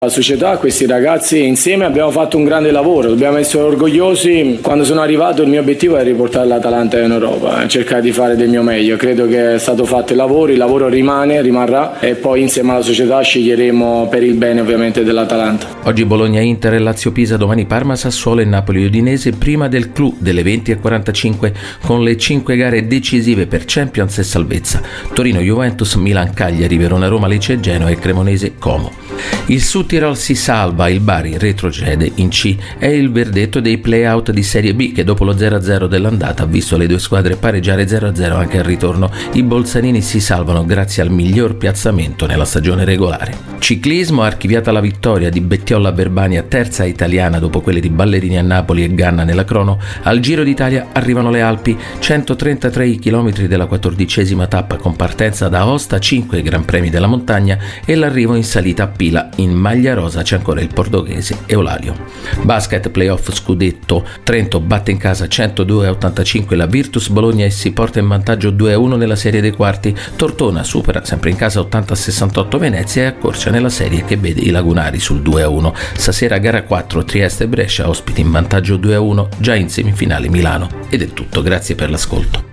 La società, questi ragazzi insieme abbiamo fatto un grande lavoro, dobbiamo essere orgogliosi. Quando sono arrivato il mio obiettivo è riportare l'Atalanta in Europa, cercare di fare del mio meglio. Credo che è stato fatto il lavoro rimarrà e poi insieme alla società sceglieremo per il bene ovviamente dell'Atalanta. Oggi Bologna-Inter, Lazio-Pisa, domani Parma, Sassuolo e Napoli-Udinese prima del clou delle 20:45 con le 5 gare decisive per Champions e salvezza. Torino-Juventus, Milan-Cagliari, Verona-Roma, Lecce e Genoa e Cremonese-Como. Il Südtirol si salva, il Bari retrocede in C. È il verdetto dei play-out di Serie B che dopo lo 0-0 dell'andata ha visto le due squadre pareggiare 0-0 anche al ritorno. I bolzanini si salvano grazie al miglior piazzamento nella stagione regolare. Ciclismo, archiviata la vittoria di Bettiolla Verbania, terza italiana dopo quelle di Ballerini a Napoli e Ganna nella crono. Al Giro d'Italia arrivano le Alpi, 133 km della 14ª tappa con partenza da Aosta, 5 Gran Premi della montagna e l'arrivo in salita a Pila. In maglia rosa c'è ancora il portoghese Eulalio. Basket, playoff scudetto, Trento batte in casa 102-85 la Virtus Bologna e si porta in vantaggio 2-1 nella serie dei quarti. Tortona supera sempre in casa 80-68 Venezia e accorcia nella serie che vede i lagunari sul 2-1. Stasera gara 4 Trieste e Brescia ospiti in vantaggio 2-1 già in semifinale Milano. Ed è tutto, grazie per l'ascolto.